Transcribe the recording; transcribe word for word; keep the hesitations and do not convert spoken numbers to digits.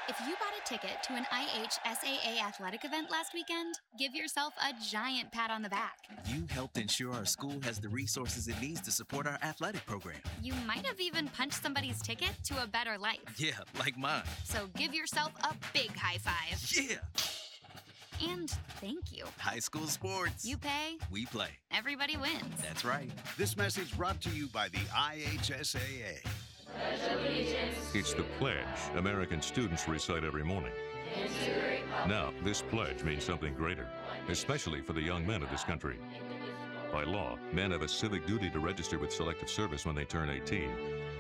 If you bought a ticket to an I H S A A athletic event last weekend, give yourself a giant pat on the back. You helped ensure our school has the resources it needs to support our athletic program. You might have even punched somebody's ticket to a better life. Yeah, like mine. So give yourself a big high five. Yeah! And thank you. High school sports. You pay. We play. Everybody wins. That's right. This message brought to you by the I H S A A. It's the pledge American students recite every morning. Now, this pledge means something greater, especially for the young men of this country. By law, men have a civic duty to register with Selective Service when they turn eighteen.